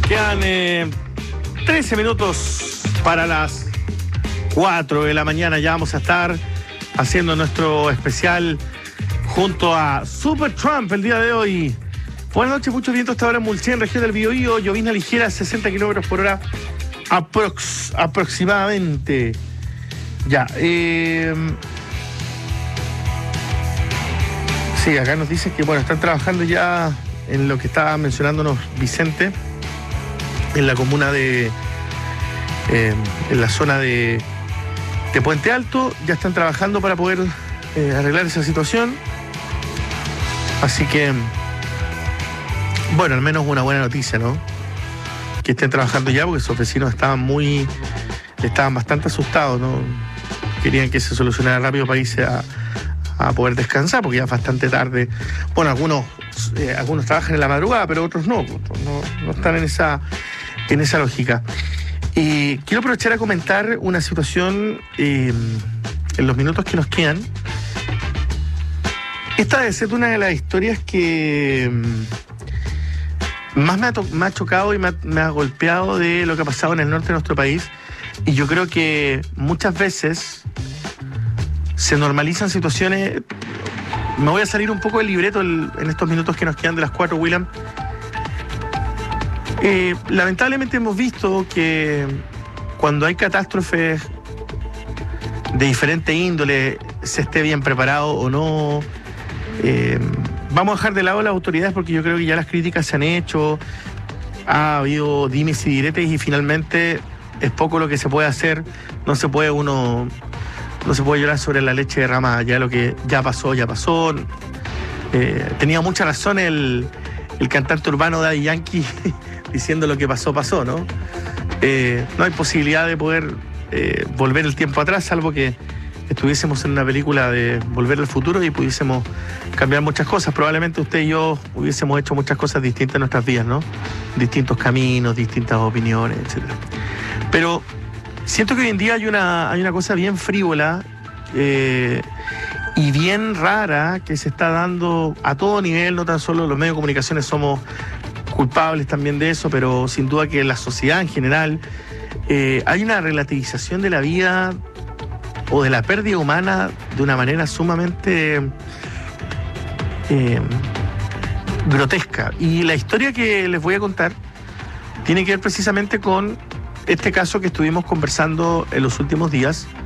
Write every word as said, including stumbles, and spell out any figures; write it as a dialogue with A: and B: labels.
A: Quedan eh, trece minutos para las cuatro de la mañana. Ya vamos a estar haciendo nuestro especial junto a Super Trump el día de hoy. Buenas noches, mucho viento hasta ahora en Mulchen, región del Biobío, llovizna ligera, sesenta kilómetros por hora aprox, aproximadamente. Ya, eh... sí, acá nos dicen que, bueno, están trabajando ya en lo que estaba mencionándonos Vicente, en la comuna de, eh, en la zona de, de Puente Alto, ya están trabajando para poder eh, arreglar esa situación. Así que, bueno, al menos una buena noticia, ¿no? Que estén trabajando ya, porque sus vecinos estaban muy, estaban bastante asustados, ¿no? Querían que se solucionara rápido para irse a, a poder descansar, porque ya es bastante tarde. Bueno, algunos, eh, algunos trabajan en la madrugada, pero otros no, otros no, no están en esa, en esa lógica. Y quiero aprovechar a comentar una situación eh, en los minutos que nos quedan. Esta debe ser una de las historias que más me ha, to- me ha chocado y me ha, me ha golpeado de lo que ha pasado en el norte de nuestro país. Y yo creo que muchas veces se normalizan situaciones. Me voy a salir un poco del libreto el, en estos minutos que nos quedan de las cuatro, William. Eh, lamentablemente hemos visto que cuando hay catástrofes de diferente índole, se esté bien preparado o no, eh, vamos a dejar de lado las autoridades, porque yo creo que ya las críticas se han hecho, ha habido dimes y diretes y finalmente es poco lo que se puede hacer. No se puede uno, no se puede llorar sobre la leche derramada. Ya lo que ya pasó, ya pasó. Eh, tenía mucha razón el, el cantante urbano Daddy Yankee diciendo lo que pasó, pasó, ¿no? Eh, no hay posibilidad de poder eh, volver el tiempo atrás, salvo que estuviésemos en una película de Volver al Futuro y pudiésemos cambiar muchas cosas. Probablemente usted y yo hubiésemos hecho muchas cosas distintas en nuestras vidas, ¿no? Distintos caminos, distintas opiniones, etcétera. Pero siento que hoy en día hay una, hay una cosa bien frívola eh, y bien rara que se está dando a todo nivel, no tan solo los medios de comunicación somos culpables también de eso, pero sin duda que la sociedad en general, eh, hay una relativización de la vida o de la pérdida humana de una manera sumamente eh, grotesca. Y la historia que les voy a contar tiene que ver precisamente con este caso que estuvimos conversando en los últimos días,